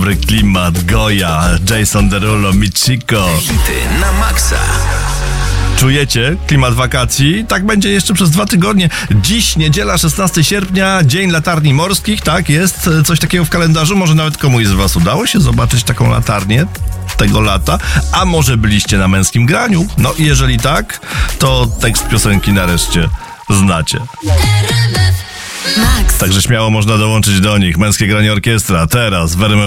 dobry klimat, Goja, Jason Derulo, Michiko. Hity na maksa. Czujecie klimat wakacji? Tak będzie jeszcze przez 2 tygodnie. Dziś, niedziela, 16 sierpnia, Dzień Latarni Morskich. Tak, jest coś takiego w kalendarzu. Może nawet komuś z was udało się zobaczyć taką latarnię tego lata. A może byliście na Męskim Graniu? No i jeżeli tak, to tekst piosenki nareszcie znacie. Max. Także śmiało można dołączyć do nich. Męskie Granie Orkiestra teraz w RMF